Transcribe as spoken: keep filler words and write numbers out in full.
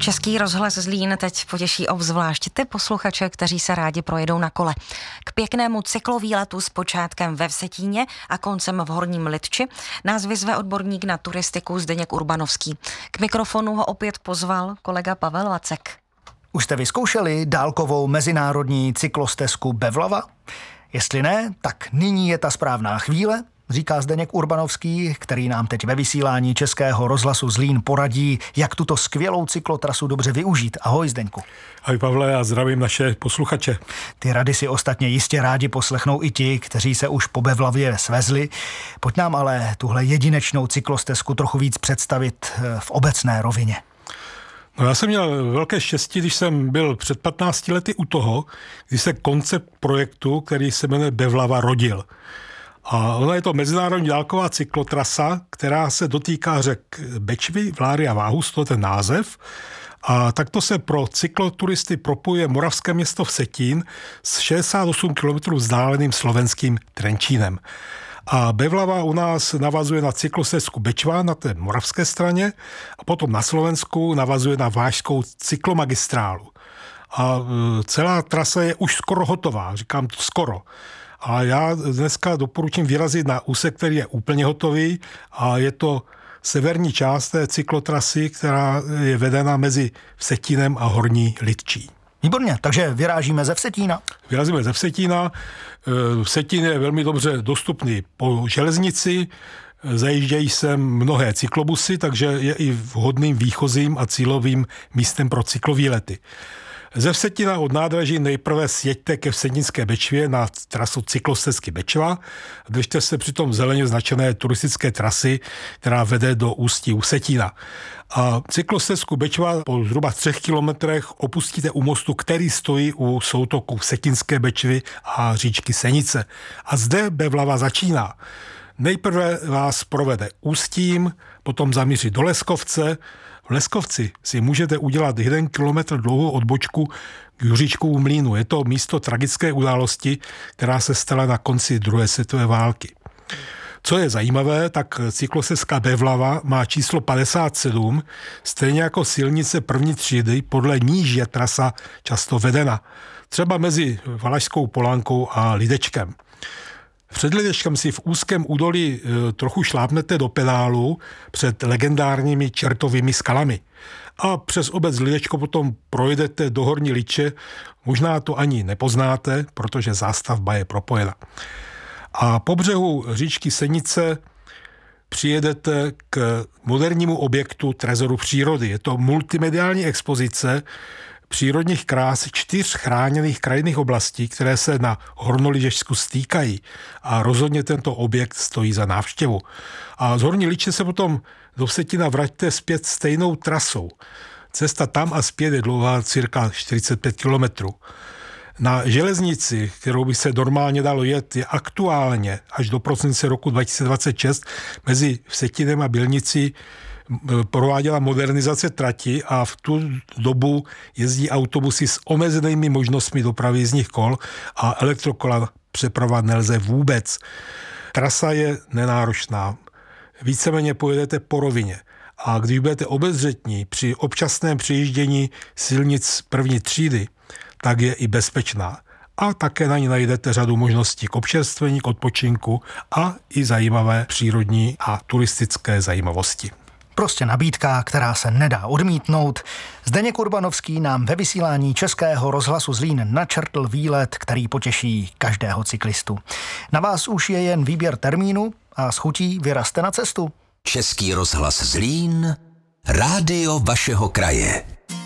Český rozhlas Zlín teď potěší obzvlášť ty posluchače, kteří se rádi projedou na kole. K pěknému cyklovýletu s počátkem ve Vsetíně a koncem v Horním Lidči nás vyzve odborník na turistiku Zdeněk Urbanovský. K mikrofonu ho opět pozval kolega Pavel Vacek. Už jste vyzkoušeli dálkovou mezinárodní cyklostezku Bevlava? Jestli ne, tak nyní je ta správná chvíle, říká Zdeněk Urbanovský, který nám teď ve vysílání Českého rozhlasu Zlín poradí, jak tuto skvělou cyklotrasu dobře využít. Ahoj, Zdeňku. Ahoj, Pavle, a zdravím naše posluchače. Ty rady si ostatně jistě rádi poslechnou i ti, kteří se už po Bevlavě svezli. Pojď nám ale tuhle jedinečnou cyklostezku trochu víc představit v obecné rovině. No, já jsem měl velké štěstí, když jsem byl před patnácti lety u toho, když se koncept projektu, který se jmenuje Bevlava, rodil. A ona je to mezinárodní dálková cyklotrasa, která se dotýká řek Bečvy, Vláry a Váhus, to je ten název. A takto se pro cykloturisty propojuje moravské město Vsetín s šedesát osm kilometrů vzdáleným slovenským Trenčínem. A Bevlava u nás navazuje na cyklostezku Bečva na té moravské straně a potom na Slovensku navazuje na vážskou cyklomagistrálu. A celá trasa je už skoro hotová, říkám to skoro. A já dneska doporučím vyrazit na úsek, který je úplně hotový, a je to severní část té cyklotrasy, která je vedena mezi Vsetínem a Horní Lidčí. Výborně, takže vyrážíme ze Vsetína. Vyrazíme ze Vsetína. Vsetín je velmi dobře dostupný po železnici, zajíždějí sem mnohé cyklobusy, takže je i vhodným výchozím a cílovým místem pro cyklovýlety. Ze Vsetína od nádraží nejprve sjeďte ke Vsetínské Bečvě na trasu cyklostezky Bečva. Držte se přitom zeleně značené turistické trasy, která vede do ústí u Vsetína. A cyklostezku Bečva po zhruba třech kilometrech opustíte u mostu, který stojí u soutoku Vsetínské Bečvy a říčky Senice. A zde Bevlava začíná. Nejprve vás provede Ústím, potom zamíří do Leskovce. V Leskovci si můžete udělat jeden kilometr dlouhou odbočku k Juříčkovu mlýnu. Je to místo tragické události, která se stala na konci druhé světové války. Co je zajímavé, tak cyklostezka Bevlava má číslo padesát sedm, stejně jako silnice první třídy, podle níž je trasa často vedena. Třeba mezi Valašskou Polánkou a Lidečkem. Před Lidečkem si v úzkém údolí e, trochu šlápnete do pedálu před legendárními Čertovými skalami. A přes obec Lidečko potom projdete do Horní Liče, možná to ani nepoznáte, protože zástavba je propojena. A po břehu říčky Senice přijedete k modernímu objektu Trezoru přírody. Je to multimediální expozice přírodních krás čtyř chráněných krajinných oblastí, které se na Hornoližežsku stýkají. A rozhodně tento objekt stojí za návštěvu. A z Horní Liče se potom do Vsetína vraťte zpět stejnou trasou. Cesta tam a zpět je dlouhá cirka čtyřicet pět kilometrů. Na železnici, kterou by se normálně dalo jet, je aktuálně až do prosince roku dva tisíce dvacet šest mezi Vsetínem a Bělnicí prováděla modernizace trati a v tu dobu jezdí autobusy s omezenými možnostmi dopravy jízdních kol a elektrokola přepravovat nelze vůbec. Trasa je nenáročná. Víceméně pojedete po rovině. A když budete obezřetní při občasném přijíždění silnic první třídy, tak je i bezpečná. A také na ní najdete řadu možností k občerstvení, k odpočinku a i zajímavé přírodní a turistické zajímavosti. Prostě nabídka, která se nedá odmítnout. Zdeněk Urbanovský nám ve vysílání Českého rozhlasu Zlín načrtl výlet, který potěší každého cyklistu. Na vás už je jen výběr termínu a s chutí vyrazte na cestu. Český rozhlas Zlín, rádio vašeho kraje.